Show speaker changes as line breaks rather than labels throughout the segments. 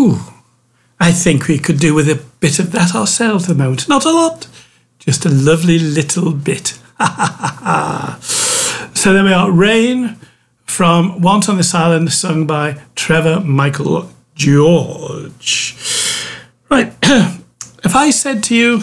Ooh, I think we could do with a bit of that ourselves at the moment. Not a lot, just a lovely little bit. So there we are, Rain from Once on This Island, sung by Trevor Michael George. Right, if I said to you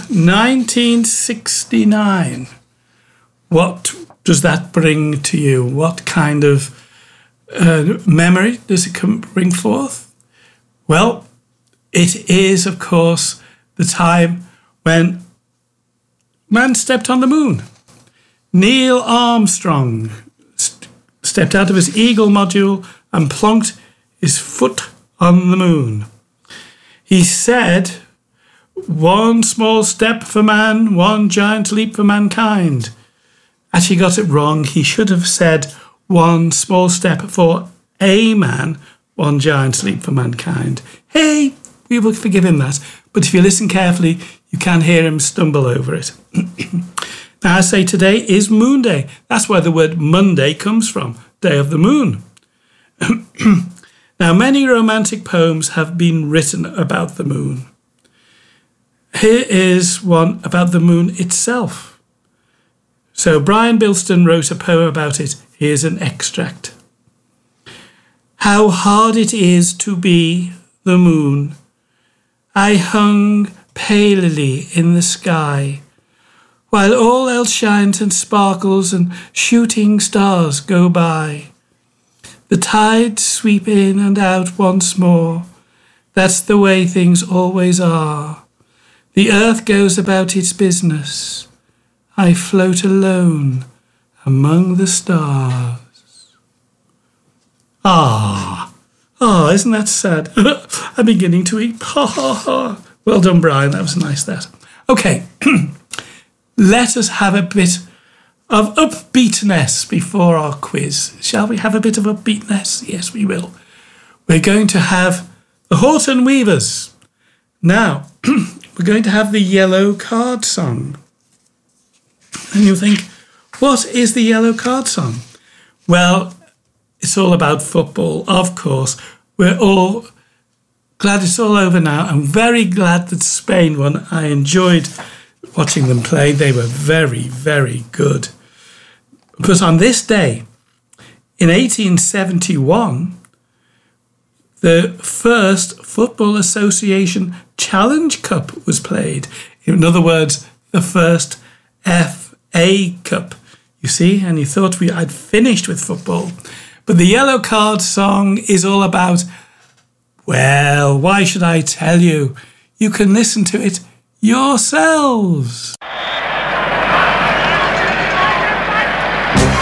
1969, what does that bring to you? What kind of memory does it bring forth? Well, it is, of course, the time when man stepped on the moon. Neil Armstrong stepped out of his Eagle module and plonked his foot on the moon. He said, "One small step for man, one giant leap for mankind." Actually got it wrong. He should have said, "One small step for a man, one giant leap for mankind." Hey, we will forgive him that. But if you listen carefully, you can hear him stumble over it. Now, I say today is Moon Day. That's where the word Monday comes from, Day of the Moon. Now, many romantic poems have been written about the moon. Here is one about the moon itself. So Brian Bilston wrote a poem about it. Here's an extract. How hard it is to be the moon. I hung palely in the sky, while all else shines and sparkles and shooting stars go by. The tides sweep in and out once more. That's the way things always are. The earth goes about its business. I float alone among the stars. Isn't that sad? I'm beginning to eat. Well done, Brian. That was nice, that. Okay. Let us have a bit of upbeatness before our quiz. Shall we have a bit of upbeatness? Yes, we will. We're going to have the Horton Weavers. Now, we're going to have the Yellow Card Song. And you think, what is the Yellow Card Song? Well, it's all about football, of course. We're all glad it's all over now. I'm very glad that Spain won. I enjoyed watching them play. They were very, very good. But on this day, in 1871, the first Football Association Challenge Cup was played. In other words, the first FA Cup. You see, and you thought I'd finished with football. But the Yellow Card Song is all about, well, why should I tell you? You can listen to it yourselves.